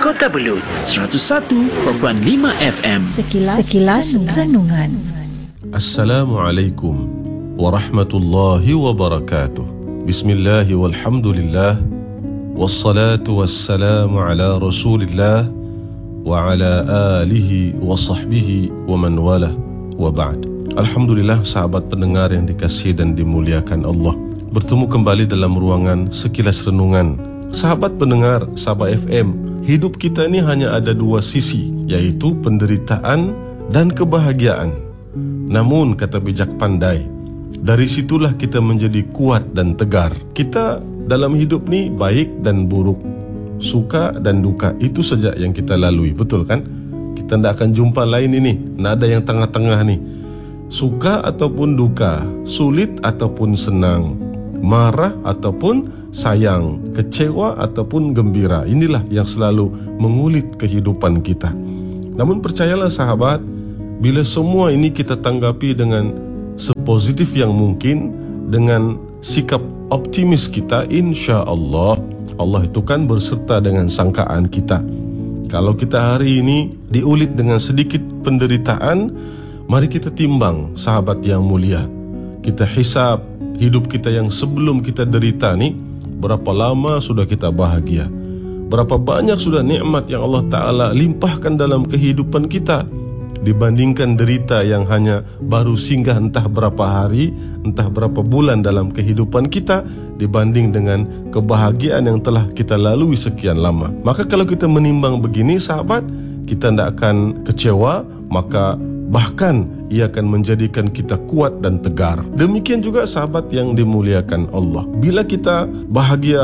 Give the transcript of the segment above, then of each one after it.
Kota Belud 101.5 FM. Sekilas renungan. Assalamualaikum warahmatullahi wabarakatuh. Bismillah walhamdulillah wassalatu wassalamu ala rasulillah wa ala alihi wa sahbihi wa man wala wa ba'd. Alhamdulillah, sahabat pendengar yang dikasihi dan dimuliakan Allah, bertemu kembali dalam ruangan Sekilas Renungan. Sahabat pendengar Sabah FM, hidup kita ini hanya ada dua sisi, yaitu penderitaan dan kebahagiaan. Namun kata bijak pandai, dari situlah kita menjadi kuat dan tegar. Kita dalam hidup ni baik dan buruk, suka dan duka, itu saja yang kita lalui, betul kan? Kita tidak akan jumpa lain ini, tidak ada yang tengah-tengah ni. Suka ataupun duka, sulit ataupun senang, marah ataupun sayang, kecewa ataupun gembira, inilah yang selalu mengulit kehidupan kita. Namun percayalah sahabat, bila semua ini kita tanggapi dengan sepositif yang mungkin, dengan sikap optimis kita, insya Allah, Allah itu kan berserta dengan sangkaan kita. Kalau kita hari ini diulit dengan sedikit penderitaan, mari kita timbang sahabat yang mulia. Kita hisab hidup kita yang sebelum kita derita ni, berapa lama sudah kita bahagia, berapa banyak sudah nikmat yang Allah Ta'ala limpahkan dalam kehidupan kita, dibandingkan derita yang hanya baru singgah entah berapa hari, entah berapa bulan dalam kehidupan kita, dibanding dengan kebahagiaan yang telah kita lalui sekian lama. Maka kalau kita menimbang begini sahabat, kita tidak akan kecewa, maka bahkan ia akan menjadikan kita kuat dan tegar. Demikian juga sahabat yang dimuliakan Allah, bila kita bahagia,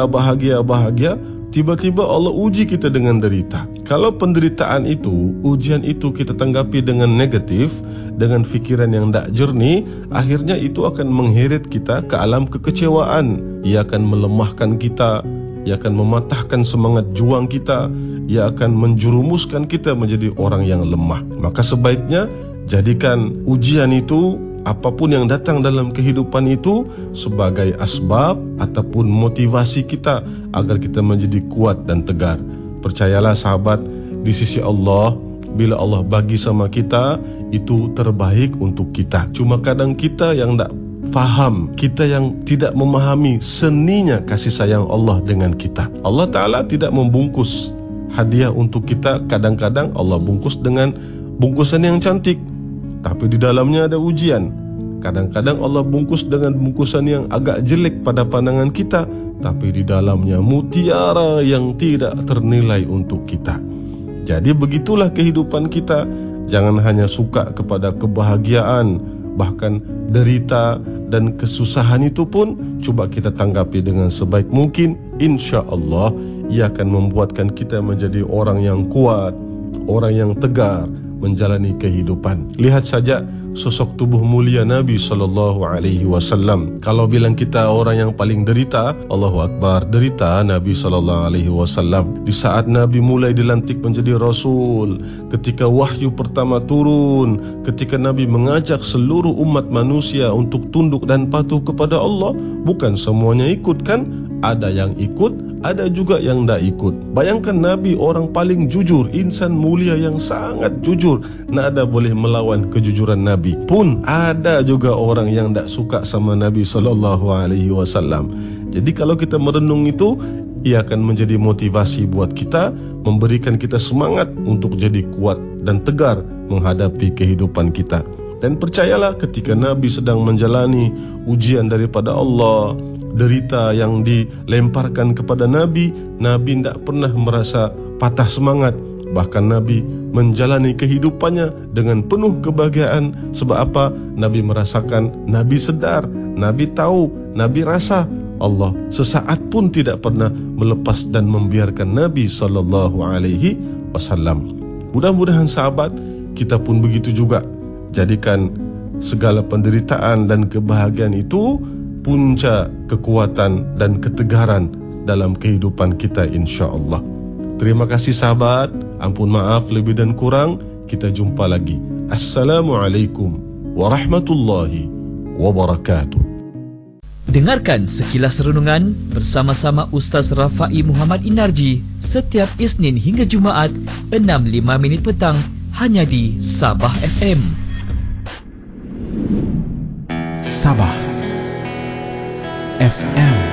tiba-tiba Allah uji kita dengan derita. Kalau penderitaan itu, ujian itu kita tanggapi dengan negatif, dengan fikiran yang tidak jernih, akhirnya itu akan mengheret kita ke alam kekecewaan. Ia akan melemahkan kita, ia akan mematahkan semangat juang kita, ia akan menjerumuskan kita menjadi orang yang lemah. Maka sebaiknya jadikan ujian itu, apapun yang datang dalam kehidupan itu, sebagai asbab ataupun motivasi kita agar kita menjadi kuat dan tegar. Percayalah sahabat, di sisi Allah, bila Allah bagi sama kita, itu terbaik untuk kita. Cuma kadang kita yang tidak faham, kita yang tidak memahami seninya kasih sayang Allah dengan kita. Allah Ta'ala tidak membungkus hadiah untuk kita. Kadang-kadang Allah bungkus dengan bungkusan yang cantik, tapi di dalamnya ada ujian. Kadang-kadang Allah bungkus dengan bungkusan yang agak jelek pada pandangan kita, tapi di dalamnya mutiara yang tidak ternilai untuk kita. Jadi begitulah kehidupan kita. Jangan hanya suka kepada kebahagiaan, bahkan derita dan kesusahan itu pun coba kita tanggapi dengan sebaik mungkin. Insya Allah ia akan membuatkan kita menjadi orang yang kuat, orang yang tegar menjalani kehidupan. Lihat saja sosok tubuh mulia Nabi SAW. Kalau bilang kita orang yang paling derita, Allahu Akbar, derita Nabi SAW. Di saat Nabi mulai dilantik menjadi Rasul, ketika wahyu pertama turun, ketika Nabi mengajak seluruh umat manusia untuk tunduk dan patuh kepada Allah, bukan semuanya ikut kan? Ada yang ikut, ada juga yang tidak ikut. Bayangkan Nabi orang paling jujur, insan mulia yang sangat jujur, tidak ada boleh melawan kejujuran Nabi. Pun ada juga orang yang tidak suka sama Nabi SAW. Jadi kalau kita merenung itu, ia akan menjadi motivasi buat kita, memberikan kita semangat untuk jadi kuat dan tegar menghadapi kehidupan kita. Dan percayalah, ketika Nabi sedang menjalani ujian daripada Allah, derita yang dilemparkan kepada Nabi, Nabi tidak pernah merasa patah semangat. Bahkan Nabi menjalani kehidupannya dengan penuh kebahagiaan. Sebab apa? Nabi merasakan, Nabi sedar, Nabi tahu, Nabi rasa Allah sesaat pun tidak pernah melepas dan membiarkan Nabi SAW. Mudah-mudahan sahabat, kita pun begitu juga. Jadikan segala penderitaan dan kebahagiaan itu punca kekuatan dan ketegaran dalam kehidupan kita, insya Allah. Terima kasih sahabat. Ampun maaf lebih dan kurang. Kita jumpa lagi. Assalamualaikum warahmatullahi wabarakatuh. Dengarkan Sekilas Renungan bersama-sama Ustaz Rafai Muhammad Inarji setiap Isnin hingga Jumaat 6.05 petang hanya di Sabah FM. Sabah FM.